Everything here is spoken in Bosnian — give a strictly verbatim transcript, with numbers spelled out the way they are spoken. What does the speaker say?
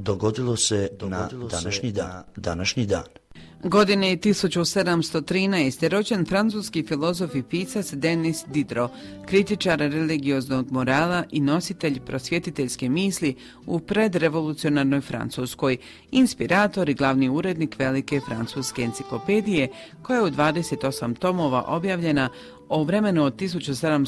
dogodilo se na današnji dan. Današnji dan. Godine tisuću sedamsto trinaeste. rođen francuski filozof i pisac Denis Diderot, kritičar religioznog morala i nositelj prosvjetiteljske misli u predrevolucionarnoj Francuskoj, inspirator i glavni urednik velike francuske enciklopedije koja je u dvadeset osam tomova objavljena o vremenu od tisuću sedamsto